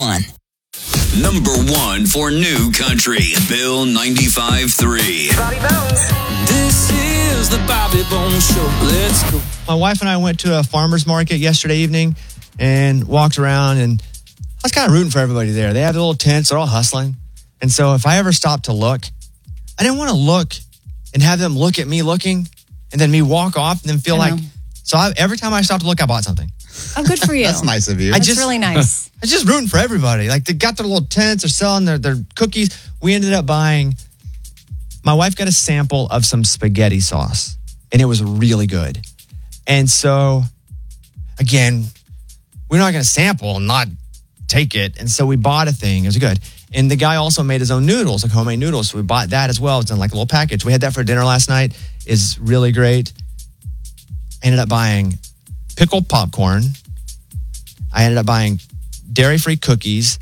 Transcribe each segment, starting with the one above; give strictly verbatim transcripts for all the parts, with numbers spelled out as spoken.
One. Number one for New Country, Bill ninety-five three. Bobby Bones. This is the Bobby Bones Show. Let's go. My wife and I went to a farmer's market yesterday evening and walked around, and I was kind of rooting for everybody there. They have their little tents. They're all hustling. And so if I ever stopped to look, I didn't want to look and have them look at me looking and then me walk off and then feel I like, know. so I, every time I stopped to look, I bought something. Oh, good for you. That's nice of you. I That's just- really nice. I was just rooting for everybody. Like, they got their little tents, they're selling their, their cookies. We ended up buying, my wife got a sample of some spaghetti sauce, and it was really good. And so, again, we're not going to sample and not take it. And so we bought a thing. It was good. And the guy also made his own noodles, like homemade noodles. So we bought that as well. It's in like a little package. We had that for dinner last night. It's really great. I ended up buying pickled popcorn. I ended up buying dairy-free cookies.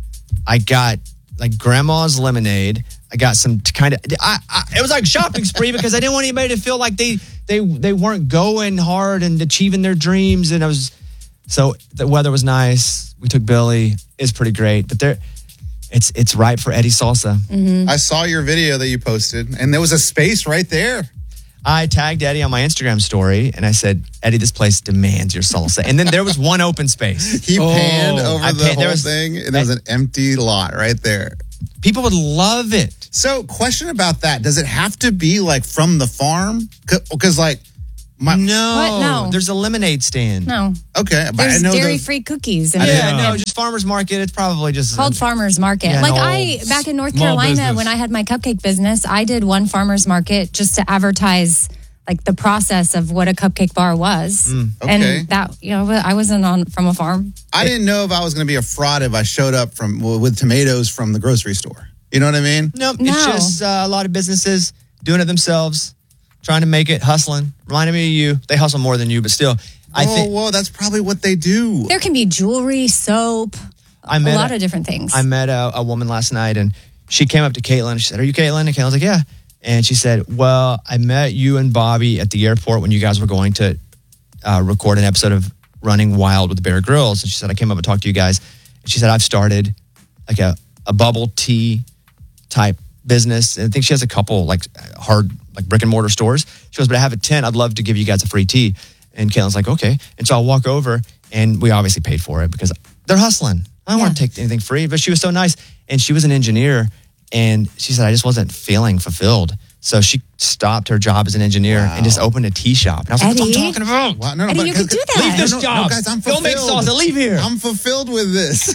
I got like grandma's lemonade. I got some kind of. I, I, it was like shopping spree because I didn't want anybody to feel like they they they weren't going hard and achieving their dreams. And I was so the weather was nice. We took Billy. It's pretty great, but there, it's it's ripe for Eddie salsa. Mm-hmm. I saw your video that you posted, and there was a space right there. I tagged Eddie on my Instagram story, and I said, Eddie, this place demands your salsa. And then there was one open space. He Oh, panned over I the pan- there whole was- thing, and there was an empty lot right there. People would love it. So, question about that: does it have to be like from the farm? Because, like, my No, What? No. There's a lemonade stand. No. okay, but I There's know those- dairy-free cookies. And Yeah, everything. no, just farmer's market. It's probably just Called farmer's market. Yeah, like no, I, back in North small Carolina, business. when I had my cupcake business, I did one farmer's market just to advertise like the process of what a cupcake bar was. okay. And that, you know, I wasn't on from a farm. I didn't know if I was going to be a fraud if I showed up from well, with tomatoes from the grocery store. You know what I mean? No, No. it's just uh, a lot of businesses doing it themselves, trying to make it, hustling. Reminded me of you. They hustle more than you, but still, I whoa, think whoa, that's probably what they do. There can be jewelry, soap, I a met lot of different things. I met a, a woman last night, and she came up to Caitlin. She said, "Are you Caitlin?" And Caitlin was like, "Yeah." And she said, "Well, I met you and Bobby at the airport when you guys were going to uh, record an episode of Running Wild with Bear Grylls." And she said, "I came up and talked to you guys." And she said, "I've started like a, a bubble tea type business." And I think she has a couple like hard like brick and mortar stores. She goes, "But I have a tent. I'd love to give you guys a free tea." And Caitlin's like, "Okay." And so I'll walk over, and we obviously paid for it because they're hustling. I don't Yeah. want to take anything free, but she was so nice. And she was an engineer, and she said, I just wasn't feeling fulfilled. So she stopped her job as an engineer and just opened a tea shop. And I was like, Eddie? "What I'm talking about? Wow, no, no, Eddie, but- you could do that. Leave this No, no, job. no, guys, I'm Go make fulfilled. salsa. Leave here." I'm fulfilled with this.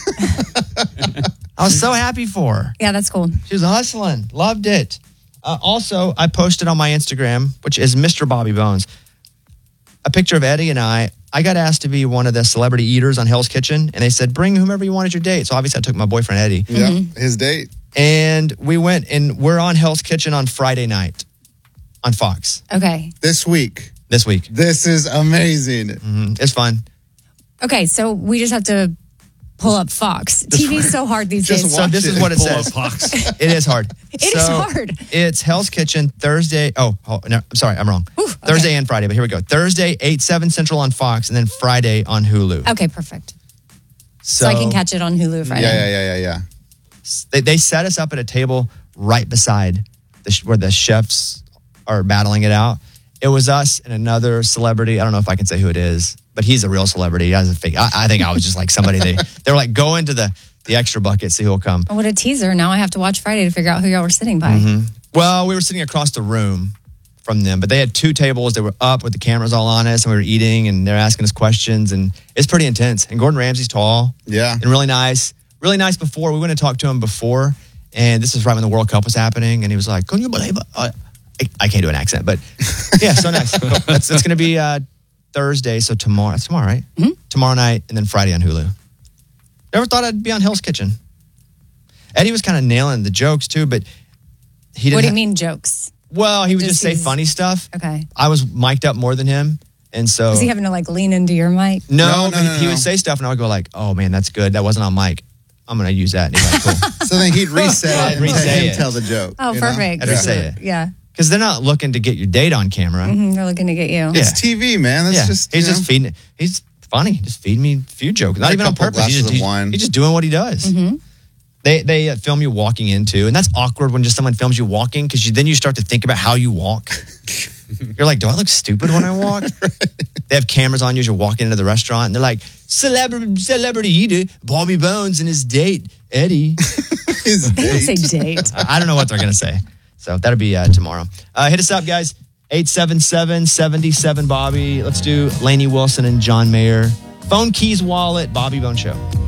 I was so happy for her. yeah, that's cool. She was hustling. Loved it. Uh, also, I posted on my Instagram, which is Mister Bobby Bones, a picture of Eddie and I. I got asked to be one of the celebrity eaters on Hell's Kitchen, and they said, bring whomever you want at your date. So obviously I took my boyfriend, Eddie. Yeah, his date. And we went, and we're on Hell's Kitchen on Friday night on Fox Okay. This week. this week. This is amazing. Mhm. It's fun. Okay, so we just have to pull up Fox. T V's so hard these Just days. So this it. is what it Pull says. up Fox. It is hard. It It is is hard. It's Hell's Kitchen Thursday. Oh, oh no, I'm sorry. I'm wrong. Ooh, okay. Thursday and Friday, but here we go. Thursday, eight, seven Central on Fox, and then Friday on Hulu. Okay, perfect. So, I can catch it on Hulu Friday. Yeah, yeah, yeah, yeah, yeah. They, they set us up at a table right beside the, sh- where the chefs are battling it out. It was us and another celebrity. I don't know if I can say who it is, but he's a real celebrity. He has a fake. I, I think I was just like somebody they they were like, go into the the extra bucket, see who'll come. Oh, what a teaser. Now I have to watch Friday to figure out who y'all were sitting by. Mm-hmm. Well, we were sitting across the room from them, but they had two tables. They were up with the cameras all on us, and we were eating, and they're asking us questions, and it's pretty intense. And Gordon Ramsay's tall, Yeah. and really nice, really nice. Before we went and talked to him before, and this is right when the World Cup was happening, and he was like, "Can you believe it?" Uh, I, I can't do an accent, but yeah, so nice. That's, that's going to be uh, Thursday, so tomorrow. It's tomorrow, right? Mm-hmm. Tomorrow night, and then Friday on Hulu. Never thought I'd be on Hell's Kitchen. Eddie was kind of nailing the jokes too, but he didn't. What do you ha- mean jokes? Well, he would Just just say he's- funny stuff. Okay. I was mic'd up more than him, and so Was he having to like lean into your mic? no, No, no, but no, he no. would say stuff, and I would go like, "Oh man, that's good. That wasn't on mic. I'm gonna use that." And he's like, "Cool," So then he'd reset I'd it and re-say let him it. tell the joke. Oh, you know? perfect. I'd re-say it. Yeah. because they're not looking to get your date on camera. Mhm, they're looking to get you. Yeah. It's T V, man. That's yeah, just he's you just know. feeding it. He's funny. Just feed me a few jokes. Not A even on couple purpose. He's glasses just, of he's, wine. he's just doing what he does. They they uh, film you walking into, and that's awkward when just someone films you walking because you, then you start to think about how you walk. You're like, do I look stupid when I walk? They have cameras on you as you're walking into the restaurant, and they're like, celebrity, celebrity eater, Bobby Bones and his date, Eddie. His They don't say date. date. I I don't know what they're going to say. So that'll be uh, tomorrow. Uh, hit us up, guys. eight seven seven, seven seven, Bobby. Let's do Lainey Wilson and John Mayer. Phone, keys, wallet, Bobby Bone Show.